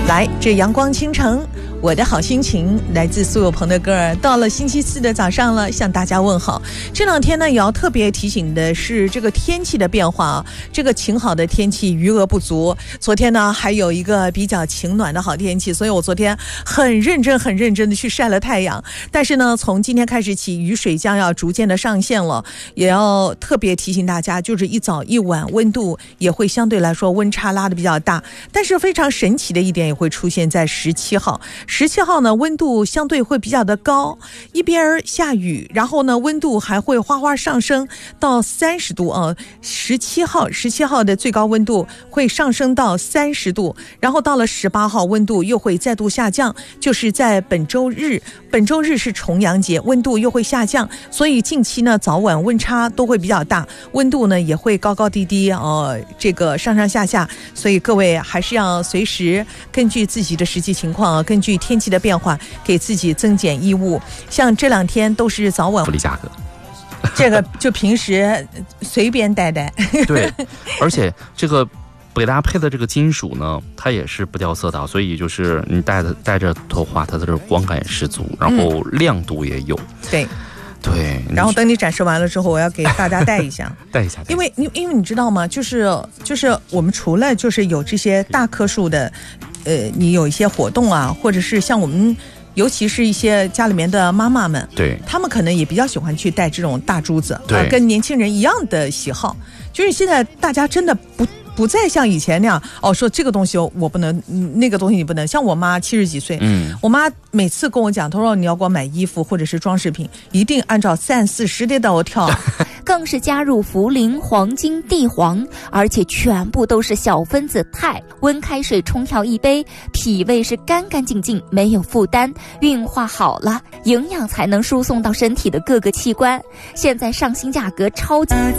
来，这阳光倾城，我的好心情来自苏有朋的歌儿。到了星期四的早上了，向大家问好。这两天呢，也要特别提醒的是这个天气的变化啊。这个晴好的天气余额不足，昨天呢还有一个比较晴暖的好天气，所以我昨天很认真的去晒了太阳。但是呢，从今天开始起，雨水将要逐渐的上线了，也要特别提醒大家，就是一早一晚温度也会相对来说温差拉得比较大。但是非常神奇的一点也会出现在17号。17号呢，温度相对会比较的高，一边下雨，然后呢，温度还会哗哗上升到30度啊。17号的最高温度会上升到30度，然后到了18号，温度又会再度下降，就是在本周日是重阳节，温度又会下降，所以近期呢，早晚温差都会比较大，温度呢也会高高低低这个上上下下，所以各位还是要随时根据自己的实际情况，根据天气的变化，给自己增减衣物。像这两天都是早晚福利价格， 这个就平时随便带。 对，而且这个给大家配的这个金属呢，它也是不掉色的，所以就是你戴着头发，它的这个光感也十足，然后亮度也有。对， 然后等你展示完了之后，我要给大家带一下， 带一下， 因为你知道吗？就是我们除了就是有这些大棵数的，你有一些活动啊，或者是像我们，尤其是一些家里面的妈妈们， 对， 他们可能也比较喜欢去戴这种大珠子， 对， 跟年轻人一样的喜好。就是现在大家真的不再像以前那样说这个东西我不能，那个东西你不能。像我妈70几岁，我妈每次跟我讲，她说你要给我买衣服或者是装饰品，一定按照30-40的道跳。 更是加入茯苓、黄金、地黄，而且全部都是小分子钛。温开水冲调一杯，脾胃是干干净净，没有负担，运化好了，营养才能输送到身体的各个器官。现在上新价格超级